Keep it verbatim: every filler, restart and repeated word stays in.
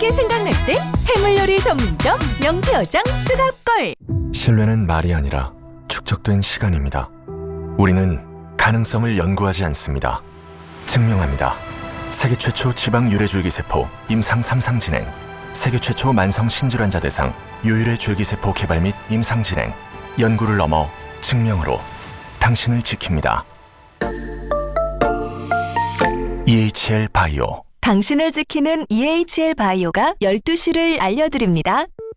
신뢰 생각날 때 해물요리 전문점 명태어장 추가골. 신뢰는 말이 아니라 축적된 시간입니다. 우리는 가능성을 연구하지 않습니다. 증명합니다. 세계 최초 지방 유래줄기세포 임상 삼 상 진행, 세계 최초 만성 신질환자 대상 유일의 줄기세포 개발 및 임상 진행, 연구를 넘어 증명으로 당신을 지킵니다. 이에이치엘 바이오. 당신을 지키는 이에이치엘 바이오가 열두 시를 알려드립니다.